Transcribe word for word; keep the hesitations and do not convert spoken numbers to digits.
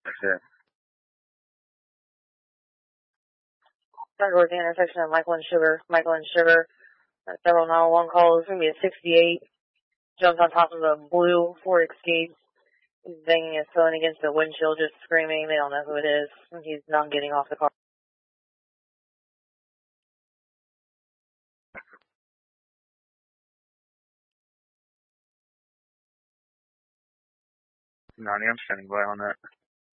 Sure. Trying to go to the intersection of Michael and Sugar. Michael and Sugar. Uh, several nine one one calls. It's going to be a sixty-eight. Jumped on top of a blue Ford Escape. He's banging his phone against the windshield, just screaming. They don't know who it is. He's not getting off the car. Nani, I'm standing by on that.